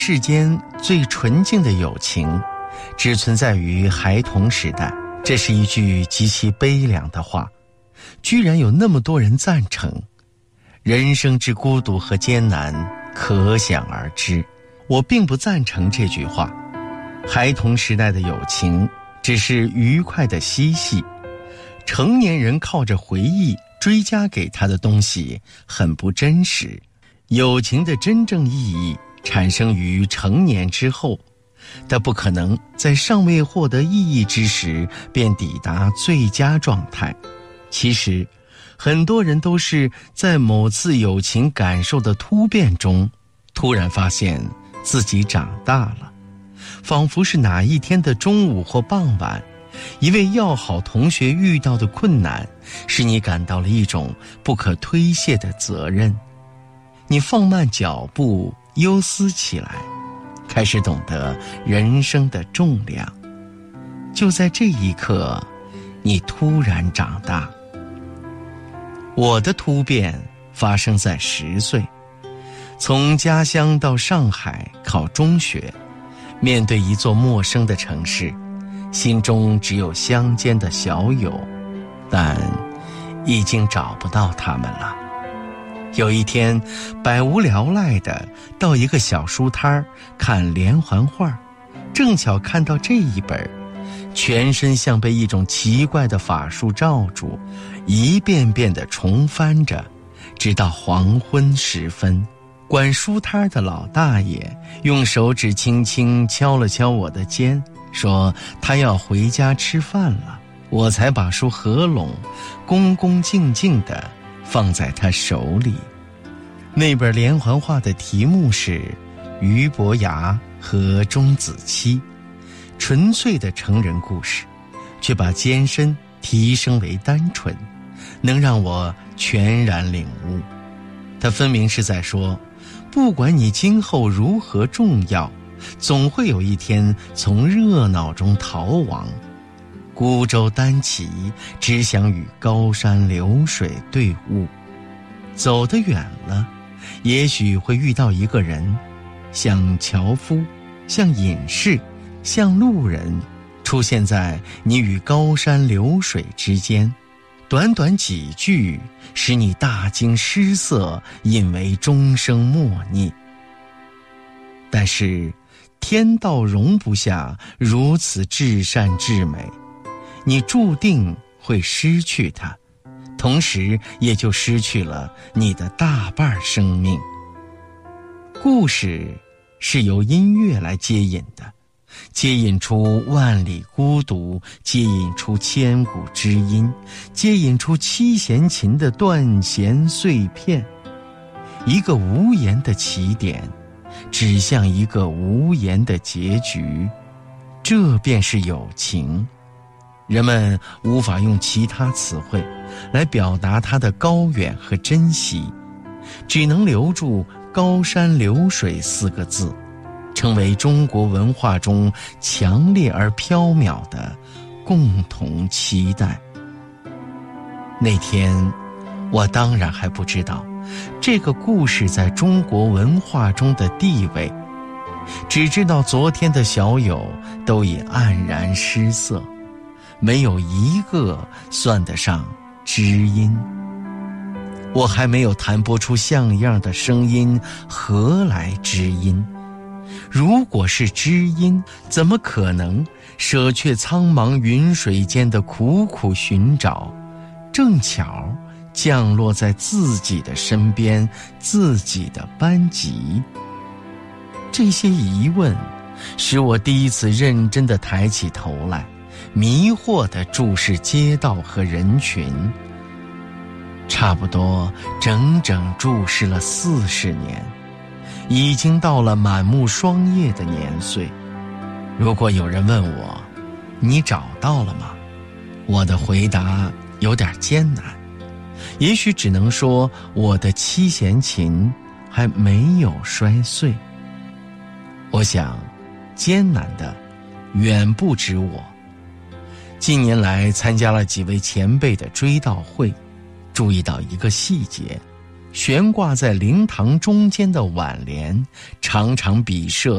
世间最纯净的友情，只存在于孩童时代。这是一句极其悲凉的话，居然有那么多人赞成。人生之孤独和艰难，可想而知。我并不赞成这句话。孩童时代的友情只是愉快的嬉戏，成年人靠着回忆追加给他的东西很不真实。友情的真正意义产生于成年之后，它不可能在尚未获得意义之时便抵达最佳状态。其实很多人都是在某次友情感受的突变中，突然发现自己长大了，仿佛是哪一天的中午或傍晚，一位要好同学遇到的困难，使你感到了一种不可推卸的责任。你放慢脚步，忧思起来，开始懂得人生的重量。就在这一刻，你突然长大。我的突变发生在10岁，从家乡到上海考中学，面对一座陌生的城市，心中只有乡间的小友，但已经找不到他们了。有一天，百无聊赖地到一个小书摊看连环画，正巧看到这一本，全身像被一种奇怪的法术罩住，一遍遍地重翻着，直到黄昏时分。管书摊的老大爷用手指轻轻敲了敲我的肩，说他要回家吃饭了。我才把书合拢，恭恭敬敬地放在他手里。那本连环画的题目是俞伯牙和钟子期，纯粹的成人故事，却把艰深提升为单纯，能让我全然领悟。他分明是在说，不管你今后如何重要，总会有一天从热闹中逃亡。孤舟单骑，只想与高山流水对悟。走得远了，也许会遇到一个人，像樵夫，像隐士，像路人，出现在你与高山流水之间。短短几句，使你大惊失色，引为终生默逆。但是天道容不下如此至善至美，你注定会失去它，同时也就失去了你的大半生命。故事是由音乐来接引的，接引出万里孤独，接引出千古知音，接引出七弦琴的断弦碎片。一个无言的起点，指向一个无言的结局，这便是友情。人们无法用其他词汇来表达它的高远和珍惜，只能留住高山流水4个字，成为中国文化中强烈而缥缈的共同期待。那天，我当然还不知道这个故事在中国文化中的地位，只知道昨天的小友都已黯然失色，没有一个算得上知音。我还没有弹拨出像样的声音，何来知音？如果是知音，怎么可能舍却苍茫云水间的苦苦寻找，正巧降落在自己的身边，自己的班级？这些疑问使我第一次认真地抬起头来，迷惑地注视街道和人群，差不多整整注视了40年，已经到了满目霜叶的年岁。如果有人问我，你找到了吗？我的回答有点艰难，也许只能说我的七弦琴还没有摔碎。我想，艰难的远不止我。近年来参加了几位前辈的追悼会，注意到一个细节，悬挂在灵堂中间的挽联常常比射